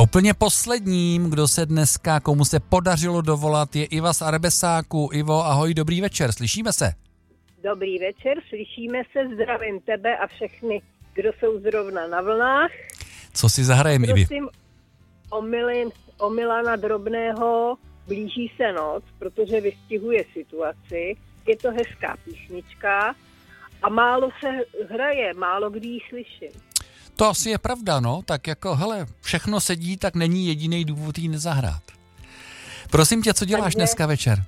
úplně posledním, kdo se dneska, komu se podařilo dovolat, je Iva z Arbesáku. Ivo, ahoj, dobrý večer, slyšíme se? Dobrý večer, slyšíme se, zdravím tebe a všechny, kdo jsou zrovna na vlnách. Co si zahrajeme, Ivi? Prosím o Milana Drobného, Blíží se noc, protože vystihuje situaci. Je to hezká písnička a málo se hraje, málo kdy ji slyším. To asi je pravda, no, tak jako, hele, všechno sedí, tak není jediný důvod jí nezahrát. Prosím tě, co děláš dneska večer?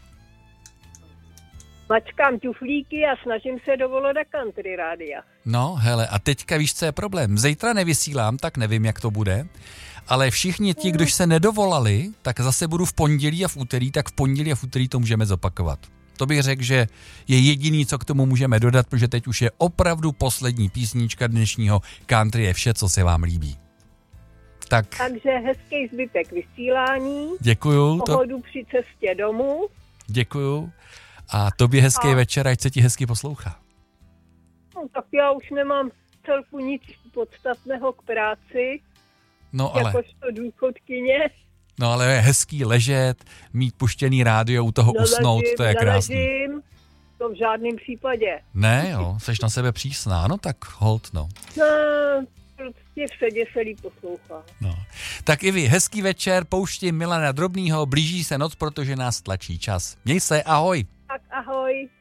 Mačkám tuflíky a snažím se dovolat do country rádia. No, hele, a teďka víš, co je problém. Zítra nevysílám, tak nevím, jak to bude, ale všichni ti, kdož se nedovolali, tak zase budu v pondělí a v úterý, tak v pondělí a v úterý to můžeme zopakovat. To bych řekl, že je jediný, co k tomu můžeme dodat, protože teď už je opravdu poslední písnička dnešního country, je vše, co se vám líbí. Takže hezký zbytek vysílání. Děkuju. Pohodu při cestě domů. Děkuju. A tobě hezký večer, ať se ti hezky poslouchá. No, tak já už nemám celku nic podstatného k práci. No ale... Jakožto důchodkyně. No ale je hezký ležet, mít puštěný rádio, u toho usnout, to je krásný. Neležím, to v žádném případě. Ne, jo, seš na sebe přísná, no tak hold, no. No, prostě v sedě se líp poslouchá. No. Tak i vy, hezký večer, pouštím Milana Drobnýho, blíží se noc, protože nás tlačí čas. Měj se, ahoj. Tak ahoj.